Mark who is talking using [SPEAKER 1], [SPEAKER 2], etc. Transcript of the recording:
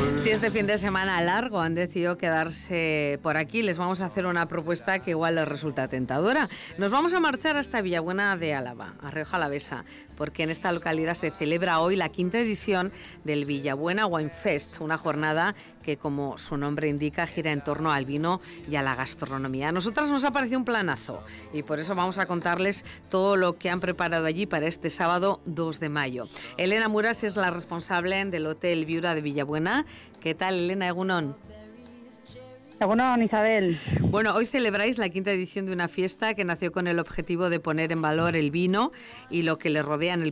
[SPEAKER 1] Si este fin de semana largo han decidido quedarse por aquí, les vamos a hacer una propuesta que igual les resulta tentadora. Nos vamos a marchar hasta Villabuena de Álava, a Rioja Alavesa, porque en esta localidad se celebra hoy la 5ª edición del Villabuena Wine Fest, una jornada que, como su nombre indica, gira en torno al vino y a la gastronomía. A nosotras nos ha parecido un planazo y por eso vamos a contarles todo lo que han preparado allí para este sábado 2 de mayo. Elena Muras es la responsable del Hotel Viura de Villabuena. ¿Qué tal, Elena? Egunon.
[SPEAKER 2] Egunon, Isabel.
[SPEAKER 1] Bueno, hoy celebráis la 5ª edición de una fiesta que nació con el objetivo de poner en valor el vino y lo que le rodea en el